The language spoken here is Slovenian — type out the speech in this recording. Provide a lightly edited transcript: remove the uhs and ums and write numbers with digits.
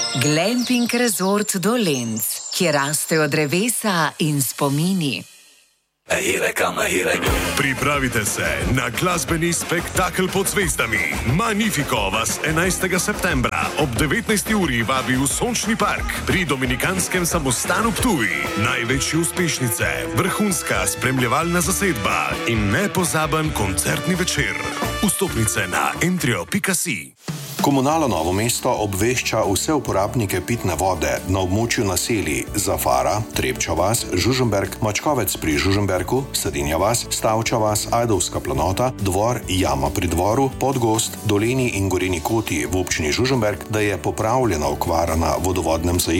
Glamping Resort Dolenc, kjer rastejo drevesa in spomini. Pripravite se na glasbeni spektakel pod zvezdami. Magnifico vas 11. septembra ob 19. uri vabi v Sončni park pri Dominikanskem samostanu Ptuj. Največje uspešnice, vrhunska spremljevalna zasedba in nepozaben koncertni večer. Vstopnice na entrio.si. Komunala Novo mesto obvešča vse uporabnike pitne vode na območju naselij Zafara, Trepča vas, Žužemberk, Mačkovec pri Žužemberku, Sedinja vas, Stavča vas, Ajdovska planota, Dvor, Jama pri Dvoru, Podgost, Doleni in Goreni Koti v občini Žužemberk, da je popravljena okvara na vodovodnem zajetju